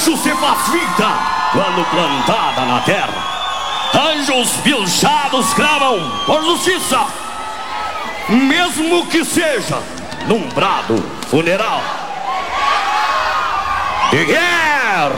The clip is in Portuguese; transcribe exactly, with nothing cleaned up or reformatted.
rancho se faz vida quando plantada na terra. Anjos pilchados clamam por justiça, mesmo que seja num brado funeral de guerra.